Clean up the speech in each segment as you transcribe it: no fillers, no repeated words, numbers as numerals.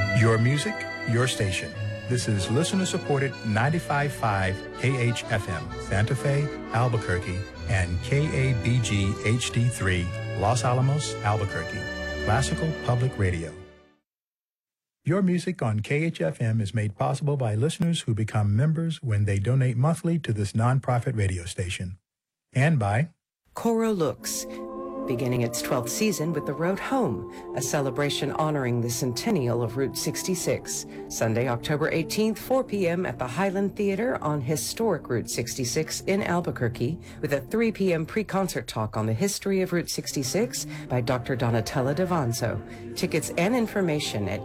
Your music, your station. This is listener-supported 95.5 KHFM, Santa Fe, Albuquerque, and KABG HD3, Los Alamos, Albuquerque. Classical Public Radio. Your music on KHFM is made possible by listeners who become members when they donate monthly to this nonprofit radio station. And by Coro Lux, beginning its 12th season with The Road Home, a celebration honoring the centennial of Route 66. Sunday, October 18th, 4 p.m. at the Highland Theater on historic Route 66 in Albuquerque, with a 3 p.m. pre-concert talk on the history of Route 66 by Dr. Donatella Davanzo. Tickets and information at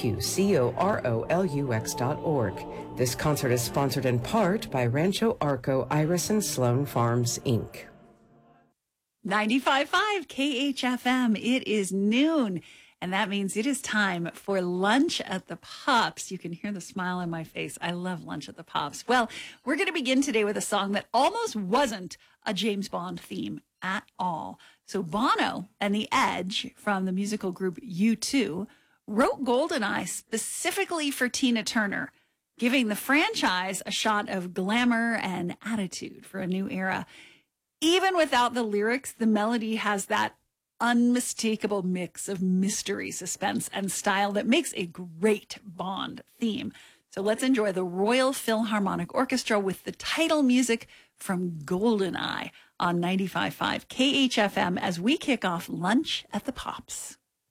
abqcorolux.org. This concert is sponsored in part by Rancho Arco Iris and Sloan Farms, Inc. 95.5 KHFM. It is noon, and that means it is time for Lunch at the Pops. You can hear the smile on my face. I love Lunch at the Pops. Well, we're going to begin today with a song that almost wasn't a James Bond theme at all. So Bono and The Edge from the musical group U2 wrote GoldenEye specifically for Tina Turner, giving the franchise a shot of glamour and attitude for a new era. Even without the lyrics, the melody has that unmistakable mix of mystery, suspense, and style that makes a great Bond theme. So let's enjoy the Royal Philharmonic Orchestra with the title music from GoldenEye on 95.5 KHFM as we kick off Lunch at the Pops.